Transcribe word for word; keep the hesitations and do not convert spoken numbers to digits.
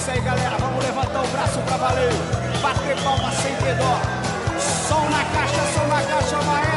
isso aí, galera. Vamos levantar o braço pra valer. Bater palma sem dó. Som na caixa, som na caixa, maestro.